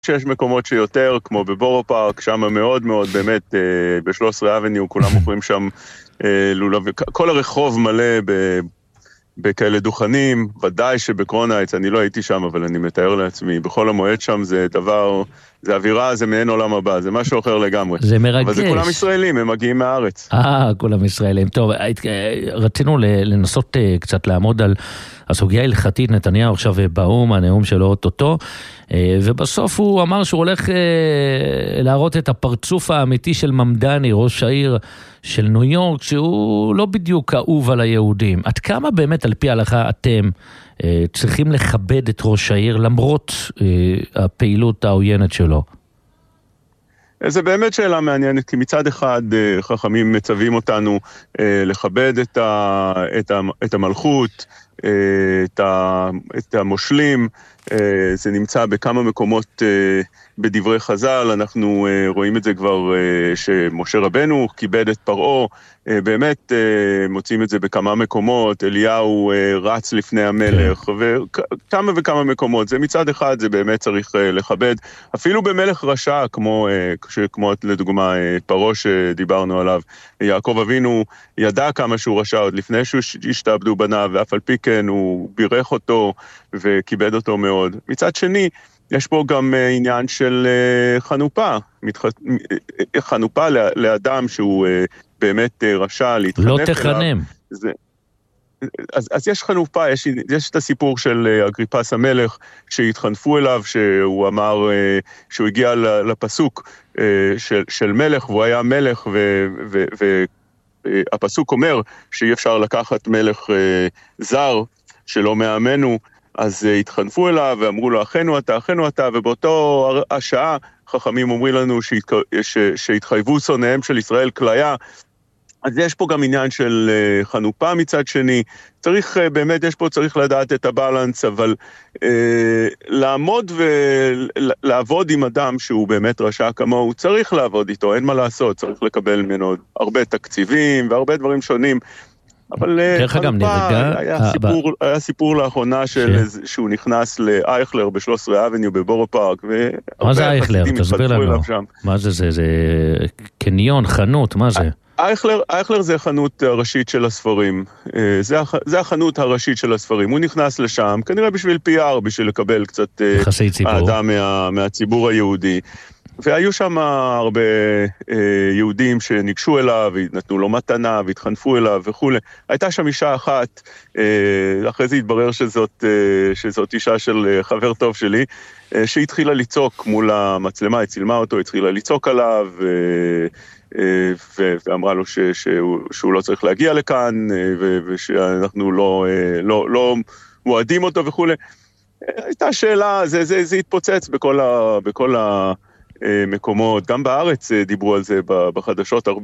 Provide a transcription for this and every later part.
שיש מקומות שיותר, כמו בבורו פארק, שם מאוד מאוד, באמת, ב-13 אבניו, כולם מוכרים שם לולב, כל הרחוב מלא בכאלה דוכנים, ודאי שבקרונייטס, אני לא הייתי שם, אבל אני מתאר לעצמי, בכל המועד שם זה דבר, זה אווירה, זה מעין עולם הבא, זה משהו אחר לגמרי. זה מרגש. אבל זה כולם ישראלים, הם מגיעים מהארץ. כולם ישראלים. טוב, רצינו לנסות קצת לעמוד על הסוגיה ההלכתית, נתניהו עכשיו באום, הנאום שלו אוטוטו, ובסוף הוא אמר שהוא הולך להראות את הפרצוף האמיתי של ממדני, ראש העיר של ניו יורק, שהוא לא בדיוק אהוב על היהודים. עד כמה באמת על פי ההלכה אתם צריכים לכבד את ראש העיר למרות הפעילות העוינת שלו? זה באמת שאלה מעניינת, כי מצד אחד חכמים מצווים אותנו לכבד את המלכות, את המושלים, זה נמצא בכמה מקומות בדברי חז"ל, אנחנו רואים את זה כבר שמשה רבנו כיבד את פרעה, באמת מוצאים את זה בכמה מקומות, אליהו רץ לפני המלך, וכמה וכמה מקומות, זה מצד אחד זה באמת צריך לכבד, אפילו במלך רשע, כמו לדוגמה פרעה שדיברנו עליו, יעקב אבינו ידע כמה שהוא רשע עוד לפני שהשתעבדו בניו, ואף על פי כן הוא בירך אותו וכיבד אותו מאוד. מצד שני, יש פה גם עניין של חנופה, חנופה לאדם שהוא באמת רשע להתחנף אליו. לא תחנם. אז יש חנופה, יש את הסיפור של אגריפס המלך, שהתחנפו אליו, שהוא אמר, שהוא הגיע לפסוק של מלך, והוא היה מלך, והפסוק אומר שאי אפשר לקחת מלך זר שלא מעמנו, אז התחנפו אליו ואמרו לו, אחינו אתה, ובאותו השעה חכמים אומרים לנו שהתחייבו שונאיהם של ישראל כליה, אז יש פה גם עניין של חנופה מצד שני, צריך לדעת את הבלנס, אבל לעמוד ולעבוד עם אדם שהוא באמת רשע כמוהו, צריך לעבוד איתו, אין מה לעשות, צריך לקבל ממנו הרבה תקציבים והרבה דברים שונים, אבל חנופה, היה סיפור לאחרונה שהוא נכנס לאייכלר ב-13 אבניו בבורו פארק, מה זה אייכלר? תסביר לנו. מה זה? זה קניון, חנות, מה זה? אייכלר זה החנות הראשית של הספרים, זה החנות הראשית של הספרים, הוא נכנס לשם, כנראה בשביל PR, בשביל לקבל קצת אהדה מהציבור היהודי, והיו שם הרבה יהודים שניגשו אליו, נתנו לו מתנה והתחנפו אליו וכו'. הייתה שם אישה אחת, אחרי זה התברר שזאת אישה של חבר טוב שלי, שהתחילה לצעוק מול המצלמה, היא צילמה אותו, התחילה לצעוק עליו, ואמרה לו שהוא לא צריך להגיע לכאן, ושאנחנו לא מועדים אותו וכו'. הייתה שאלה, זה התפוצץ בכל המקומות, גם בארץ דיברו על זה בחדשות הרבה.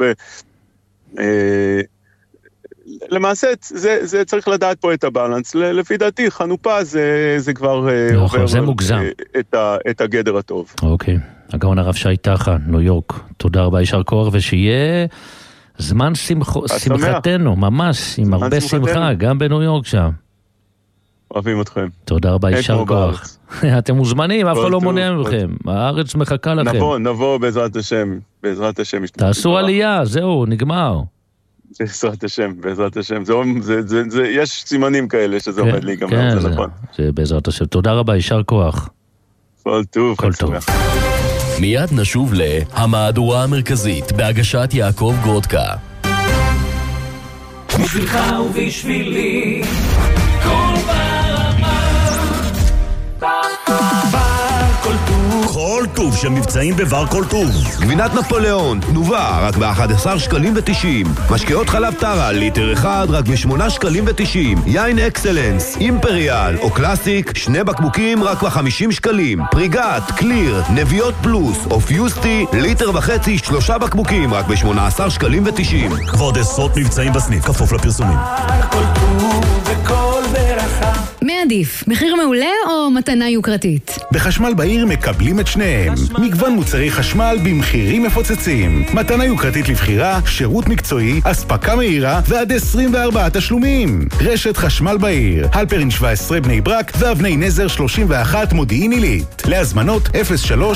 למעשה זה צריך לדעת פה את הבלנס, לפי דעתי חנופה זה כבר עובר את הגדר הטוב. אוקיי, הגאון הרב שי טחן, ניו יורק, תודה רבה, יישר כוח, ושיהיה זמן שמחתנו, ממש, עם הרבה שמחה, גם בניו יורק שם. אוהבים אתכם. תודה רבה, יישר כוח. אתם מוזמנים, אף אחד לא מונע מכם, הארץ מחכה לכם. נבוא בעזרת השם, בעזרת השם. תעשו עלייה, זהו, נגמר. בעזרת השם, יש סימנים כאלה שזה עומד להיגמר, זה נכון. זה בעזרת השם, תודה רבה, יישר כוח. כל טוב. מיד נשוב להמהדורה המרכזית בהגשת יעקב גרודקה. בשבילך ובשבילי כל ברמה בר כל טוב של מבצעים בבר כל טוב. גבינת נפוליאון, תנובה רק ב-11 שקלים ו-90. משקאות חלב טרה, ליטר אחד רק ב-8 שקלים ו-90. יין אקסלנס, אימפריאל או קלאסיק, 2 בקבוקים רק ב-50 שקלים. פריגת, קליר, נביאות פלוס או פיוסטי, ליטר וחצי, 3 בקבוקים רק ב-18 שקלים ו-90. כבוד עשרות מבצעים בסניף, כפוף לפרסומים. כל טוב וכל וברכה. מה עדיף, מחיר מעולה או מתנה יוקרתית? בחשמל בעיר מקבלים את שניהם. מגוון מוצרי חשמל במחירים מפוצצים. מתנה יוקרתית לבחירה, שירות מקצועי, אספקה מהירה ועד 24 תשלומים. רשת חשמל בעיר, הלפרין 17 בני ברק ואבני נזר 31 מודיעין עילית. להזמנות 03